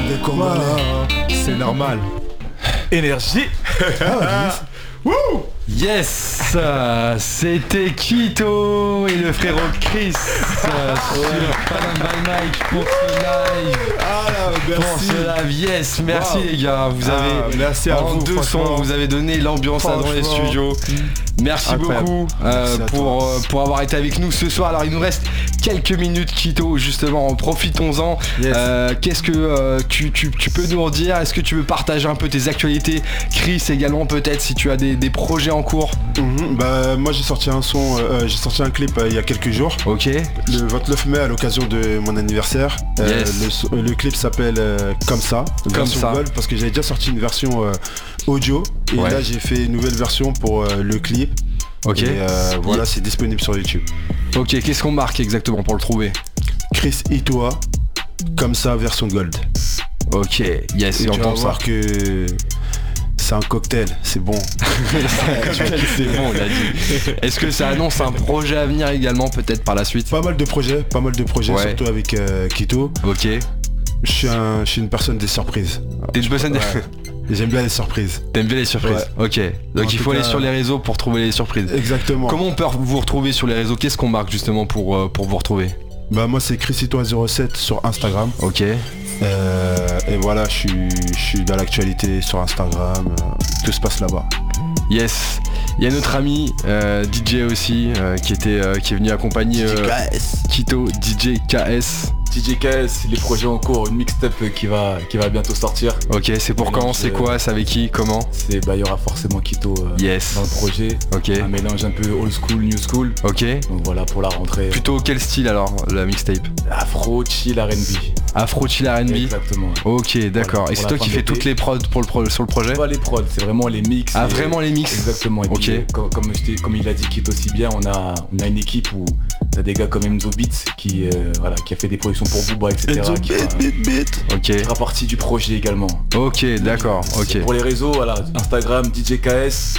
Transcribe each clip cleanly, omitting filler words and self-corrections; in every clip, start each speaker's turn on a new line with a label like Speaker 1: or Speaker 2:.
Speaker 1: des Congolais. C'est normal. Énergie. Wouh.
Speaker 2: Yes, c'était Quito et le frérot Chris sur Panam by Mike pour ce live.
Speaker 1: Merci.
Speaker 2: Pour ce live, yes, merci les gars. Vous avez
Speaker 1: merci à
Speaker 2: en
Speaker 1: vous,
Speaker 2: deux sons, vous avez donné l'ambiance là dans les studios. Merci
Speaker 1: incroyable.
Speaker 2: beaucoup pour avoir été avec nous ce soir. Alors il nous reste quelques minutes Quito, justement, profitons-en.
Speaker 1: Yes.
Speaker 2: Qu'est-ce que tu peux nous en dire? Est-ce que tu veux partager un peu tes actualités? Chris également peut-être si tu as des projets en cours.
Speaker 1: Bah moi j'ai sorti un son, j'ai sorti un clip il y a quelques jours.
Speaker 2: Ok.
Speaker 1: Le 29 mai à l'occasion de mon anniversaire.
Speaker 2: Yes.
Speaker 1: Le clip s'appelle Comme ça, version
Speaker 2: ça.
Speaker 1: Gold, parce que j'avais déjà sorti une version audio et
Speaker 2: Ouais.
Speaker 1: là j'ai fait une nouvelle version pour le clip.
Speaker 2: Ok.
Speaker 1: Et voilà, c'est disponible sur YouTube.
Speaker 2: Ok, qu'est-ce qu'on marque exactement pour le trouver?
Speaker 1: Chris Itoa, Comme ça, version Gold.
Speaker 2: Ok, yes,
Speaker 1: Et
Speaker 2: et on
Speaker 1: tu vas
Speaker 2: entend ça.
Speaker 1: voir que c'est un cocktail, c'est bon.
Speaker 2: C'est bon, il a dit. Est-ce que ça annonce un projet à venir également peut-être par la suite?
Speaker 1: Pas mal de projets,
Speaker 2: Ouais.
Speaker 1: surtout avec Quito.
Speaker 2: Ok.
Speaker 1: Je suis une personne des surprises.
Speaker 2: T'es une personne.
Speaker 1: J'aime bien les surprises.
Speaker 2: T'aimes bien les surprises? Ok. Donc
Speaker 1: En
Speaker 2: il
Speaker 1: tout
Speaker 2: faut aller
Speaker 1: cas,
Speaker 2: sur les réseaux pour trouver les surprises.
Speaker 1: Exactement.
Speaker 2: Comment on peut vous retrouver sur les réseaux? Qu'est-ce qu'on marque justement pour vous retrouver?
Speaker 1: Bah moi c'est ChrisItoa07 sur Instagram.
Speaker 2: Ok.
Speaker 1: Et voilà, je suis dans l'actualité sur Instagram. Tout se passe là-bas.
Speaker 2: Yes. Il y a notre ami DJ aussi qui est venu accompagner Quito, DJ KS.
Speaker 3: DJ KS, les projets en cours, une mixtape qui va bientôt sortir.
Speaker 2: Ok, c'est pour quand? C'est quoi? C'est avec qui? Comment?
Speaker 3: Il y aura forcément Quito
Speaker 2: Yes.
Speaker 3: dans le projet.
Speaker 2: Ok.
Speaker 3: Un mélange un peu old school, new school.
Speaker 2: Ok.
Speaker 3: Donc voilà pour la rentrée.
Speaker 2: Plutôt quel style alors, la mixtape?
Speaker 3: Afro, chill, R&B.
Speaker 2: Afro chill R&B.
Speaker 3: Exactement.
Speaker 2: Ok, d'accord.
Speaker 3: Voilà,
Speaker 2: et c'est
Speaker 3: pour
Speaker 2: toi
Speaker 3: la
Speaker 2: qui
Speaker 3: fin
Speaker 2: fais
Speaker 3: d'été.
Speaker 2: toutes les prods sur le projet?
Speaker 3: Pas les prods, c'est vraiment les mix.
Speaker 2: Ah,
Speaker 3: et-
Speaker 2: vraiment les mix?
Speaker 3: Exactement. Et
Speaker 2: Ok.
Speaker 3: puis, comme il a dit Quito si bien, on a une équipe où t'as des gars comme Enzo Beats qui a fait des productions pour Booba, etc.
Speaker 2: Ok.
Speaker 3: fera partie du projet également.
Speaker 2: Ok, d'accord. Ok.
Speaker 3: Pour les réseaux, voilà, Instagram, DJKS,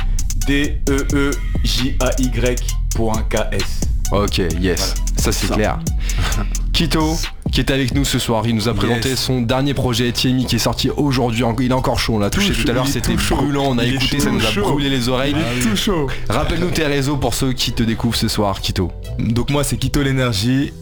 Speaker 3: DEEJAY.KS.
Speaker 2: Ok, yes. Ça c'est clair. Quito, qui est avec nous ce soir, il nous a présenté son dernier projet, Tiemi, qui est sorti aujourd'hui. Il est encore chaud, on l'a touché tout à l'heure, c'était brûlant, on a écouté, ça nous a brûlé les oreilles.
Speaker 1: Tout chaud.
Speaker 2: Rappelle-nous tes réseaux pour ceux qui te découvrent ce soir, Quito.
Speaker 4: Donc moi c'est Quito l'énergie,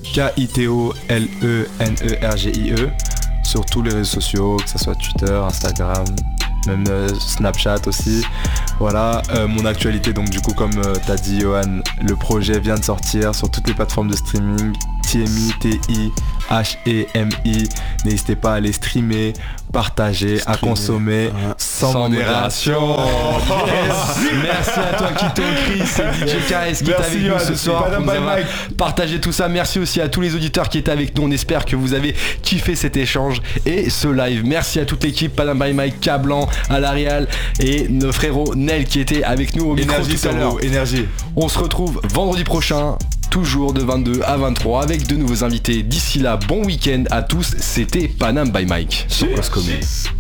Speaker 4: KITOLENERGIE, sur tous les réseaux sociaux, que ce soit Twitter, Instagram, même Snapchat aussi. Voilà, mon actualité, donc du coup comme t'as dit Johan, le projet vient de sortir sur toutes les plateformes de streaming, TMI, TIHEMI, n'hésitez pas à aller streamer, partager, à consommer sans modération.
Speaker 2: Yes. Merci à toi Quito, Chris et DJ KS qui est avec nous ce soir pour nous avoir partagé tout ça. Merci aussi à tous les auditeurs qui étaient avec nous. On espère que vous avez kiffé cet échange et ce live. Merci à toute l'équipe, Panam by Mike, Cablan, à l'Arial et nos frérots Nel qui étaient avec nous au micro
Speaker 4: Énergie
Speaker 2: tout à l'heure.
Speaker 4: énergie.
Speaker 2: On se retrouve vendredi prochain, toujours de 22 à 23 avec de nouveaux invités. D'ici là, bon week-end à tous. C'était Panam by Mike sur Cause Commune.